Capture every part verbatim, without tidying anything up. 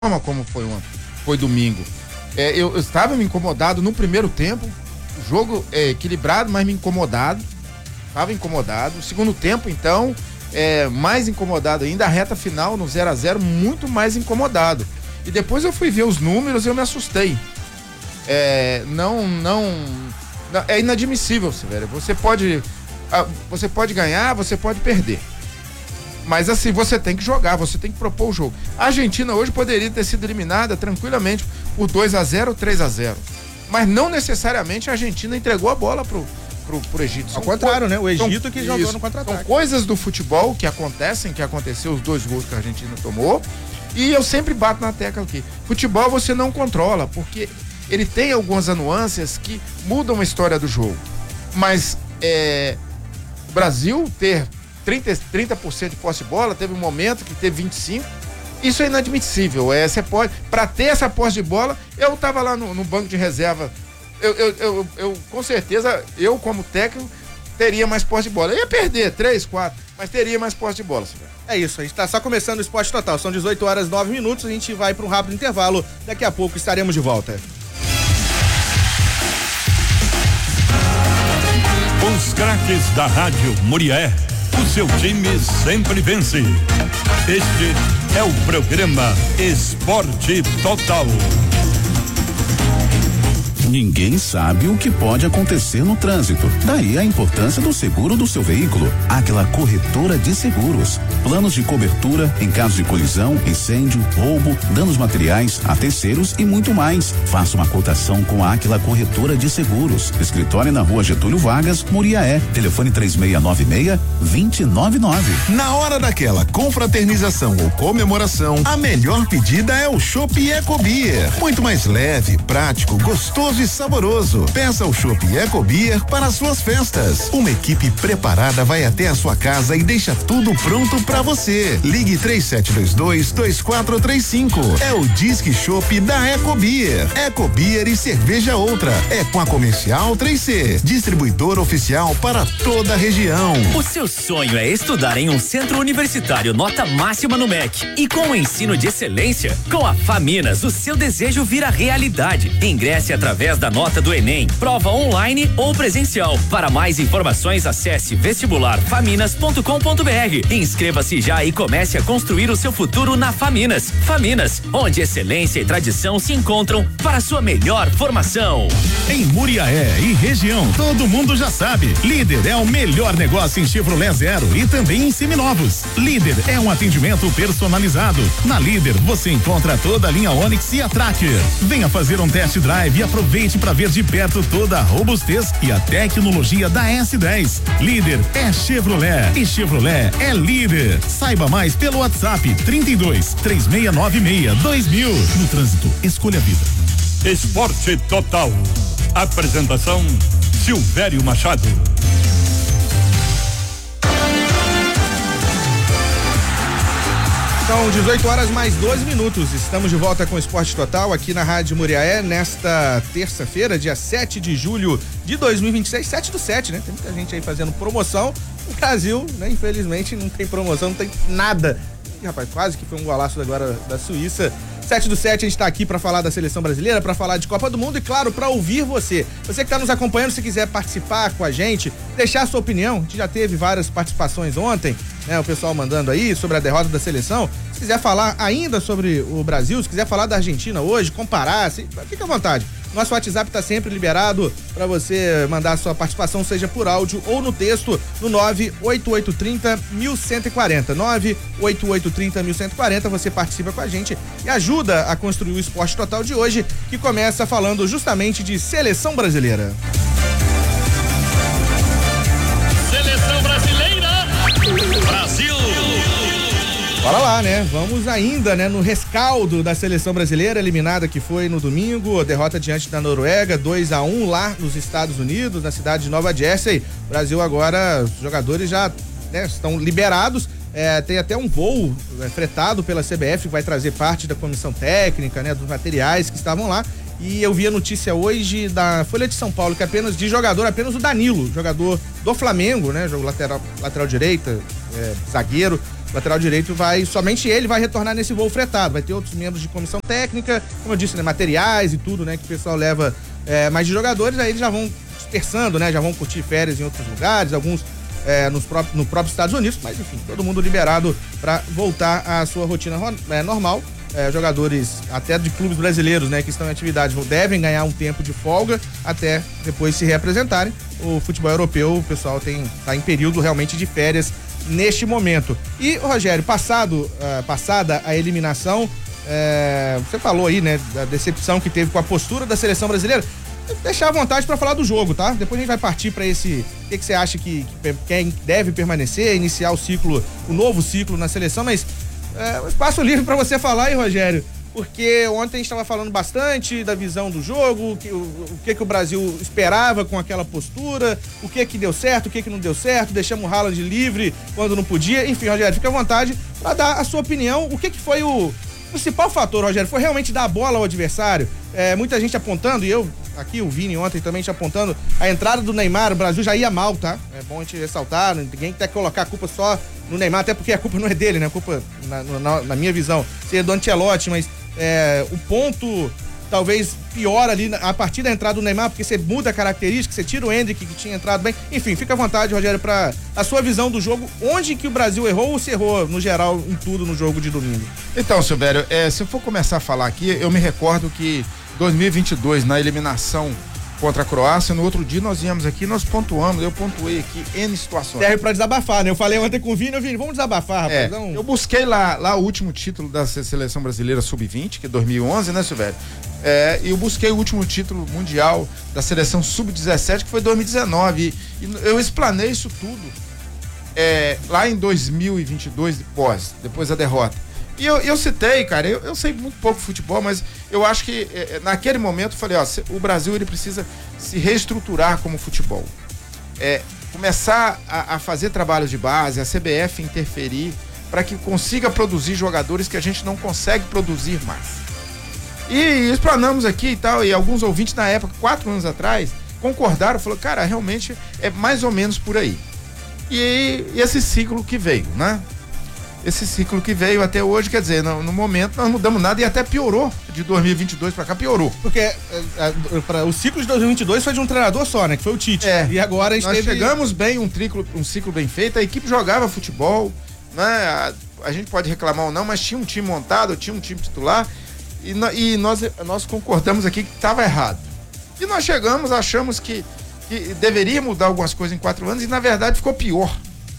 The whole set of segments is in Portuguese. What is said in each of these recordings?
forma como foi ontem, foi domingo. É, eu, eu estava me incomodado no primeiro tempo, o jogo é equilibrado, mas me incomodado, estava incomodado. O segundo tempo, então, é, mais incomodado ainda, a reta final no zero a zero, muito mais incomodado. E depois eu fui ver os números e eu me assustei. É, não, não, não, é inadmissível, Silvério. Você pode, você pode ganhar, você pode perder. Mas assim, você tem que jogar, você tem que propor o jogo. A Argentina hoje poderia ter sido eliminada tranquilamente por dois a zero, três a zero. Mas não necessariamente a Argentina entregou a bola pro, pro, pro Egito. Ao contrário, né? O Egito são, que jogou isso, no contra-ataque. São coisas do futebol que acontecem, que aconteceu os dois gols que a Argentina tomou. E eu sempre bato na tecla aqui. Futebol você não controla, porque ele tem algumas nuances que mudam a história do jogo. Mas é, o Brasil ter trinta, trinta por cento de posse de bola, teve um momento que teve vinte e cinco por cento. Isso é inadmissível. É, você pode, para ter essa posse de bola, eu tava lá no, no banco de reserva. Eu, eu, eu, eu, com certeza, eu como técnico, teria mais posse de bola. Eu ia perder três, quatro, mas teria mais posse de bola. É isso, a gente tá só começando o Esporte Total. São dezoito horas e nove minutos, a gente vai para um rápido intervalo. Daqui a pouco estaremos de volta. Os craques da Rádio Murié, o seu time sempre vence. Este é o programa Esporte Total. Ninguém sabe o que pode acontecer no trânsito. Daí a importância do seguro do seu veículo. Aquela corretora de seguros. Planos de cobertura em caso de colisão, incêndio, roubo, danos materiais a terceiros e muito mais. Faça uma cotação com a Aquila Corretora de Seguros. Escritório na Rua Getúlio Vargas, Muriaé. Telefone três seis nove seis, dois zero nove nove. Na hora daquela confraternização ou comemoração, a melhor pedida é o Chopp Ecobeer. Muito mais leve, prático, gostoso e saboroso. Peça o Chopp Ecobeer para as suas festas. Uma equipe preparada vai até a sua casa e deixa tudo pronto para você. Ligue três sete dois dois, dois quatro três cinco. É o Disque Chopp da Ecobeer. Ecobeer e cerveja outra. É com a Comercial três C, distribuidor oficial para toda a região. O seu sonho é estudar em um centro universitário nota máxima no M E C e com o ensino de excelência? Com a Faminas, o seu desejo vira realidade. Ingresse através da nota do Enem, prova online ou presencial. Para mais informações, acesse vestibular faminas ponto com ponto br. Inscreva-se já e comece a construir o seu futuro na Faminas. Faminas, onde excelência e tradição se encontram para sua melhor formação. Em Muriaé e região, todo mundo já sabe. Líder é o melhor negócio em Chevrolet Zero e também em seminovos. Líder é um atendimento personalizado. Na Líder você encontra toda a linha Onix e a Tracker. Venha fazer um test drive e aproveite para ver de perto toda a robustez e a tecnologia da S dez. Líder é Chevrolet e Chevrolet é líder. Saiba mais pelo WhatsApp trinta e dois, três seis nove seis, dois mil. No trânsito, escolha a vida. Esporte Total. Apresentação Silvério Machado. São dezoito horas mais doze minutos. Estamos de volta com o Esporte Total aqui na Rádio Muriaé nesta terça-feira, dia sete de julho de dois mil e vinte e seis, sete do sete, né? Tem muita gente aí fazendo promoção. O Brasil, né? Infelizmente não tem promoção, não tem nada. Ih, rapaz, quase que foi um golaço agora da Suíça. sete do sete, a gente tá aqui para falar da seleção brasileira, para falar de Copa do Mundo e, claro, para ouvir você. Você que tá nos acompanhando, se quiser participar com a gente, deixar a sua opinião. A gente já teve várias participações ontem, né? O pessoal mandando aí sobre a derrota da seleção. Se quiser falar ainda sobre o Brasil, se quiser falar da Argentina hoje, comparar, se, fica à vontade. Nosso WhatsApp tá sempre liberado para você mandar a sua participação, seja por áudio ou no texto, no nove oito oito três zero, um um quatro zero. nove oito oito três zero, um um quatro zero. Você participa com a gente e ajuda a construir o Esporte Total de hoje, que começa falando justamente de seleção brasileira. Seleção brasileira. Brasil. Bora lá, né? Vamos ainda, né, no rescaldo da seleção brasileira, eliminada que foi no domingo, derrota diante da Noruega, dois a um lá nos Estados Unidos, na cidade de Nova Jersey. O Brasil agora, os jogadores já, né, estão liberados. É, tem até um voo é, fretado pela C B F, que vai trazer parte da comissão técnica, né, dos materiais que estavam lá. E eu vi a notícia hoje da Folha de São Paulo que apenas de jogador, apenas o Danilo, jogador do Flamengo, né, jogo lateral, lateral direita, é, zagueiro, lateral direito vai, somente ele vai retornar nesse voo fretado. Vai ter outros membros de comissão técnica, como eu disse, né, materiais e tudo, né, que o pessoal leva é, mais de jogadores, aí eles já vão dispersando, né, já vão curtir férias em outros lugares, alguns é, nos próprios, no próprio Estados Unidos, mas enfim, todo mundo liberado para voltar à sua rotina é, normal. É, jogadores até de clubes brasileiros, né, que estão em atividade, devem ganhar um tempo de folga até depois se reapresentarem. O futebol europeu, o pessoal tem tá em período realmente de férias neste momento. E, Rogério, passado, uh, passada a eliminação, é, você falou aí, né, da decepção que teve com a postura da seleção brasileira. Deixar à vontade para falar do jogo, tá? Depois a gente vai partir para esse. O que, que você acha que, que quem deve permanecer, iniciar o ciclo, o novo ciclo na seleção, mas é, espaço livre para você falar aí, Rogério, porque ontem a gente estava falando bastante da visão do jogo, que, o, o que que o Brasil esperava com aquela postura, o que que deu certo, o que que não deu certo, deixamos o Haaland livre quando não podia. Enfim, Rogério, fica à vontade para dar a sua opinião. O que que foi o principal fator, Rogério? Foi realmente dar a bola ao adversário? É, muita gente apontando, e eu aqui, o Vini ontem também te apontando, a entrada do Neymar, o Brasil já ia mal, tá? É bom a gente ressaltar, ninguém quer colocar a culpa só no Neymar, até porque a culpa não é dele, né? A culpa, na, na, na minha visão, seria do Ancelotti, mas é, o ponto talvez pior ali a partir da entrada do Neymar, porque você muda a característica, você tira o Endrick que tinha entrado bem. Enfim, fica à vontade, Rogério, para a sua visão do jogo, onde que o Brasil errou ou se errou, no geral, em tudo no jogo de domingo. Então, Silvério, é, se eu for começar a falar aqui, eu me recordo que dois mil e vinte e dois, na eliminação contra a Croácia, no outro dia nós viemos aqui, nós pontuamos, eu pontuei aqui N situações. Serve pra desabafar, né? Eu falei ontem com o Vini, eu Vini, vamos desabafar, rapaz. É, não... Eu busquei lá, lá o último título da seleção brasileira sub vinte, que é dois mil e onze, né, Silvério? É, e eu busquei o último título mundial da seleção sub dezessete, que foi dois mil e dezenove, e, e eu explanei isso tudo é, lá em dois mil e vinte e dois, depois, depois da derrota. E eu, eu citei, cara, eu, eu sei muito pouco futebol, mas eu acho que é, naquele momento eu falei, ó, o Brasil ele precisa se reestruturar como futebol. É, começar a, a fazer trabalhos de base, a C B F interferir para que consiga produzir jogadores que a gente não consegue produzir mais. E explanamos aqui e tal, e alguns ouvintes na época, quatro anos atrás, concordaram, falaram, cara, realmente é mais ou menos por aí. E, e esse ciclo que veio, né? Esse ciclo que veio até hoje, quer dizer, no, no momento nós não mudamos nada e até piorou, de dois mil e vinte e dois pra cá piorou. Porque é, é, pra, o ciclo de dois mil e vinte e dois foi de um treinador só, né, que foi o Tite. É, e agora a gente nós teve... chegamos bem, um, triclo, um ciclo bem feito, a equipe jogava futebol, né, a, a gente pode reclamar ou não, mas tinha um time montado, tinha um time titular e, no, e nós, nós concordamos aqui que estava errado. E nós chegamos, achamos que, que deveria mudar algumas coisas em quatro anos e na verdade ficou pior.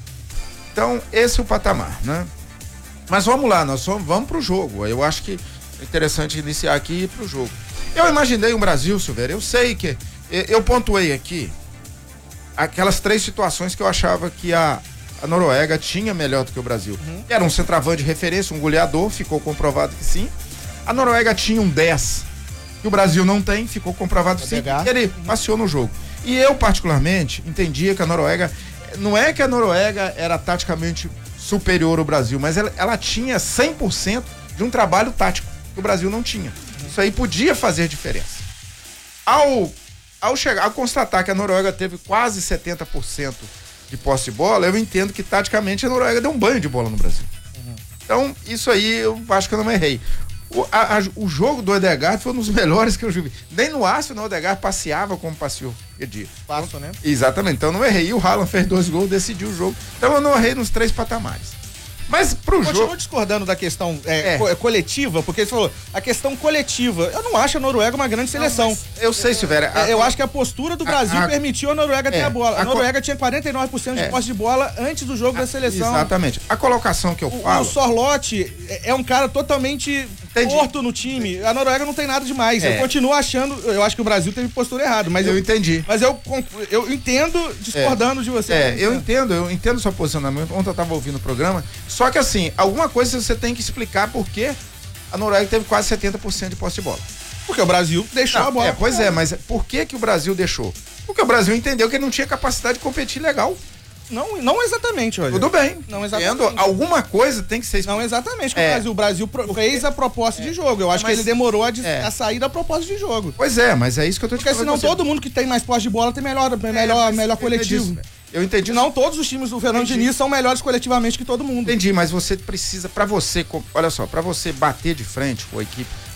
Então, esse é o patamar, né? Mas vamos lá, nós vamos, vamos pro jogo. Eu acho que é interessante iniciar aqui e ir pro jogo. Eu imaginei um Brasil, Silvério, eu sei que... Eu pontuei aqui aquelas três situações que eu achava que a, a Noruega tinha melhor do que o Brasil. Uhum. Era um centroavante de referência, um goleador, ficou comprovado que sim. A Noruega tinha um dez, que o Brasil não tem, ficou comprovado que sim. E ele passeou no jogo. E eu, particularmente, entendia que a Noruega... Não é que a Noruega era taticamente superior ao Brasil, mas ela, ela tinha cem por cento de um trabalho tático que o Brasil não tinha. Isso aí podia fazer diferença. Ao, ao, chegar, ao constatar que a Noruega teve quase setenta por cento de posse de bola, eu entendo que taticamente a Noruega deu um banho de bola no Brasil. Uhum. Então, isso aí eu acho que eu não errei. O, a, a, o jogo do Odegaard foi um dos melhores que eu vi. Nem no Arsenal o Odegaard passeava como passeou. Passo, né? Exatamente, então eu não errei. E o Haaland fez dois gols, decidiu o jogo. Então eu não errei nos três patamares. Mas pro jogo... Continua discordando da questão é, é. Co- coletiva, porque você falou, a questão coletiva, eu não acho a Noruega uma grande seleção. Não, eu sei, Silvério. É, eu acho que a postura do Brasil a, a, permitiu a Noruega ter é, a bola. A, a Noruega co- tinha quarenta e nove por cento de é. posse de bola antes do jogo a, da seleção. Exatamente. A colocação que eu o, falo... O Sorloth é um cara totalmente torto no time. A Noruega não tem nada demais. É. Eu continuo achando, eu acho que o Brasil teve postura errada, mas eu, eu entendi. Mas eu, eu entendo discordando é. de você. É, eu entendo, eu entendo o seu posicionamento. Ontem eu tava ouvindo o programa, só que assim, alguma coisa você tem que explicar por que a Noruega teve quase setenta por cento de posse de bola. Porque o Brasil deixou não, a bola. É, pois é, mas por que que o Brasil deixou? Porque o Brasil entendeu que ele não tinha capacidade de competir legal. Não, não exatamente, Rogério. Tudo bem. Não exatamente. Entendo, alguma coisa tem que ser... Não exatamente. É. O Brasil, o Brasil pro, fez a proposta é. de jogo. Eu acho mas, que ele demorou a, de, é. a sair da proposta de jogo. Pois é, mas é isso que eu tô te Porque senão todo mundo que tem mais posse de bola tem melhor, melhor, é, melhor coletivo. Eu entendi. Não todos os times do Fernando Entendi. Diniz são melhores coletivamente que todo mundo. Entendi, mas você precisa, pra você, co- olha só, pra você bater de frente com a equipe